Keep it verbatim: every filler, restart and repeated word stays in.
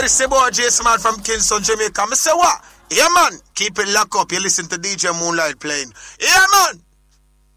This is boy Jason Man from Kingston, Jamaica. I say what? Yeah, man. Keep it locked up. You listen to D J Moonlight playing. Yeah, man.